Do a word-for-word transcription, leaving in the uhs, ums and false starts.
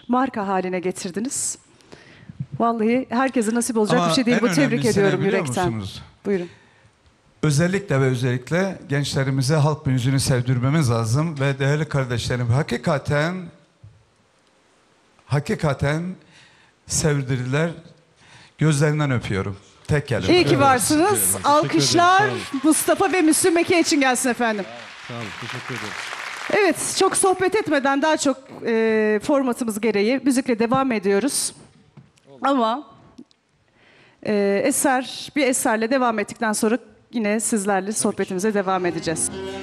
marka haline getirdiniz. Vallahi herkese nasip olacak Ama bir şey değil en bu. Tebrik önemlisi ne ediyorum biliyor yürekten. musunuz? Buyurun. Özellikle ve özellikle gençlerimize halk müziğini sevdirmemiz lazım ve değerli kardeşlerim hakikaten hakikaten sevdirdiler. Gözlerinden öpüyorum. Tek kelime. İyi ki Evet. varsınız. Teşekkür Alkışlar ederim, sağ olun. Mustafa ve Müslüm Meke için gelsin efendim. Sağ olun, teşekkür ederim. Evet, çok sohbet etmeden daha çok e, formatımız gereği müzikle devam ediyoruz. Ama e, eser bir eserle devam ettikten sonra yine sizlerle sohbetimize devam edeceğiz.